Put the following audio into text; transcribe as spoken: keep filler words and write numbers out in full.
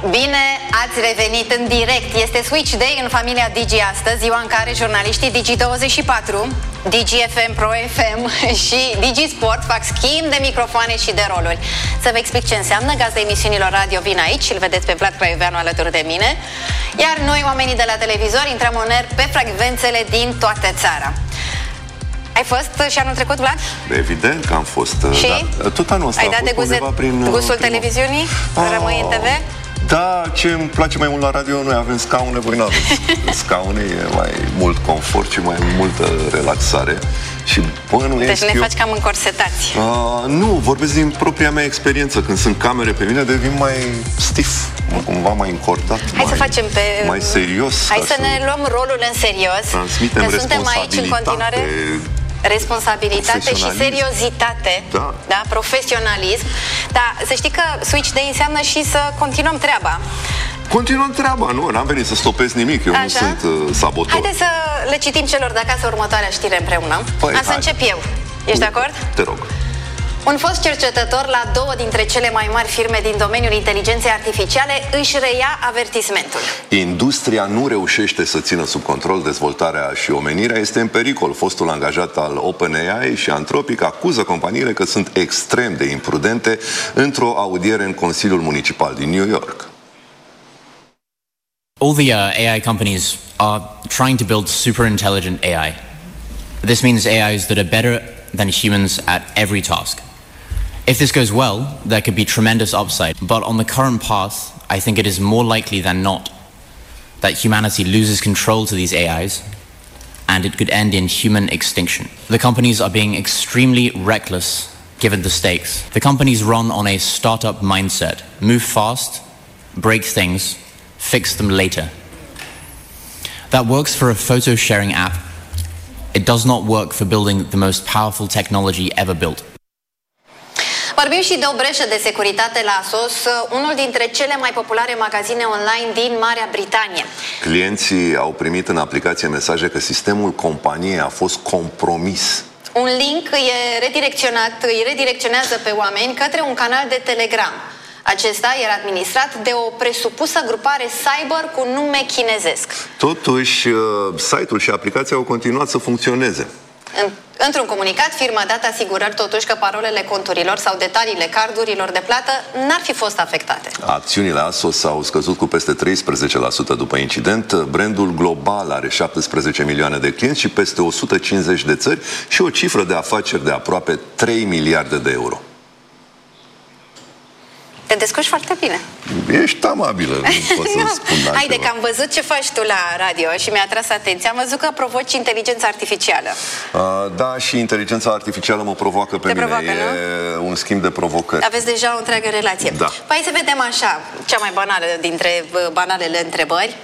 Bine ați revenit în direct. Este Switch Day în familia Digi astăzi, ziua în care jurnaliștii Digi douăzeci și patru, Digi F M, Pro F M și Digi Sport fac schimb de microfoane și de roluri. Să vă explic ce înseamnă. Gazda emisiunilor radio vin aici și îl vedeți pe Vlad Craioveanu alături de mine. Iar noi, oamenii de la televizor, intrăm în aer pe frecvențele din toată țara. Ai fost și anul trecut, Vlad? Evident că am fost. Și? Dar tot anul ăsta ai dat de gust prin, gustul prin televiziunii? Oh. Rămâi în T V? Da, ce îmi place mai mult la radio, noi avem scaune, voi nu aveți scaune, e mai mult confort și mai multă relaxare. Și deci ne eu... faci cam încorsetați. Uh, nu, vorbesc din propria mea experiență. Când sunt camere pe mine, devin mai stif, cumva mai încordat. Hai mai, să facem pe... mai serios. Hai să, să ne luăm rolul în serios. Transmitem că suntem aici în continuare. Responsabilitate și seriozitate, da. Da, profesionalism. Dar să știi că Switch Day înseamnă și să continuăm treaba. Continuăm treaba, nu? N-am venit să stopez nimic, eu Așa? nu sunt uh, sabotor. Haideți să le citim celor de acasă următoarea știre împreună. Păi, Am să încep eu. Ești de acord? Te rog. Un fost cercetător la două dintre cele mai mari firme din domeniul inteligenței artificiale își reia avertismentul. Industria nu reușește să țină sub control dezvoltarea și omenirea, este în pericol. Fostul angajat al OpenAI și Anthropic acuză companiile că sunt extrem de imprudente într-o audiere în Consiliul Municipal din New York. All the uh, A I companies are trying to build super intelligent A I. This means A Is that are better than humans at every task. If this goes well, there could be tremendous upside, but on the current path, I think it is more likely than not that humanity loses control to these A Is, and it could end in human extinction. The companies are being extremely reckless given the stakes. The companies run on a startup mindset. Move fast, break things, fix them later. That works for a photo sharing app. It does not work for building the most powerful technology ever built. Vorbim și de o breșă de securitate la ASOS, unul dintre cele mai populare magazine online din Marea Britanie. Clienții au primit în aplicație mesaje că sistemul companiei a fost compromis. Un link e redirecționat, îi redirecționează pe oameni către un canal de Telegram. Acesta era administrat de o presupusă grupare cyber cu nume chinezesc. Totuși, site-ul și aplicația au continuat să funcționeze. Într-un comunicat, firma a dat asigurări totuși că parolele conturilor sau detaliile cardurilor de plată n-ar fi fost afectate. Acțiunile ASOS au scăzut cu peste treisprezece la sută după incident. Brandul global are șaptesprezece milioane de clienți și peste o sută cincizeci de țări și o cifră de afaceri de aproape trei miliarde de euro. Te descurci foarte bine. Ești amabilă, nu pot să spun altceva. Haide, că am văzut ce faci tu la radio și mi-a atras atenția. Am văzut că provoci inteligența artificială. Uh, da, și inteligența artificială mă provoacă pe Te mine. Provoacă, e nu? un schimb de provocări. Aveți deja o întreagă relație. Da. Păi să vedem așa, cea mai banală dintre banalele întrebări.